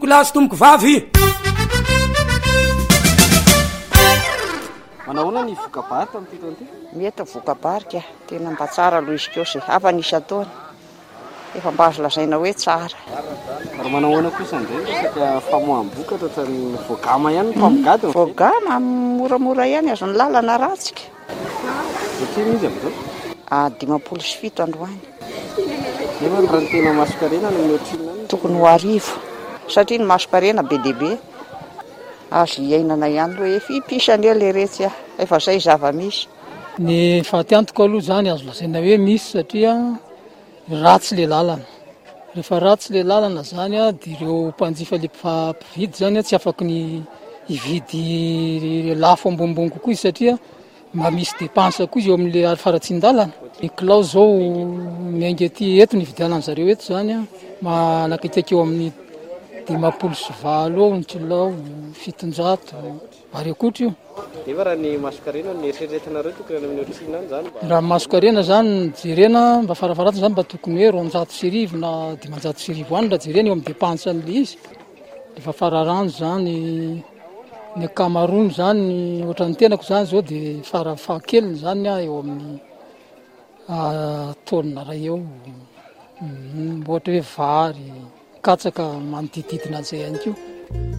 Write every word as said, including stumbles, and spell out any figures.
plasy tomoko vavy. Manahoana ny vokabary tamin'ity taona ity? Mety vokabary ka tena mba tsara aloha izy keo se hafa nisy ataony efa mba azo lazaina hoe tsara. Ary manahoana kosa indray resaka famoaham-bokatra ohatran'ny voagama ihany ny mpamogady. Voagama moramora ihany azo ny lalana ratsika. Satria izy amin'izao? Ah, dimampolo sy fito androany. Nefa ny raha tena masokarena no mihoatrina any? Tokony ho arivo satria ny masokarena be dia be azo iainana ihany hoe fipisany le retsy ah efa zay zava-misy. Ny fahatyantoko aloha zany azo lazaina hoe misy satria ratsy le lalana. Rehefa ratsy le lalana zany a dia ireo mpanjifa le mpividy zany a tsy afaky ny hividy lafo ambonimbony kokoa izy satria mba misy dépense koa izy eo amin'le faratsin-dalana. Ny kilao zao miainga aty eto ny vidianany zareo eto zany a manakaiky eo amin'ny dimampolo sy valo eo ny kilao, fitonjato ary akoatra io. Nefa raha ny masokarena ny eritreretinareo tokony amin'ny otrina any zany? Raha masokarena zany ny jerena mba farafaratiny zany mba tokony hoe roanjato sy arivo na dimanjato sy arivo any raha jerena eo amin'ny dépense an'le izy. Efa fararano zany ny ankamaroany zany ohatran'ny tenako zany zao dia farafahakeliny zany a eo amin'ny taonina ray eo ohatra hoe vary katsaka manodididina an'izay ihany koa.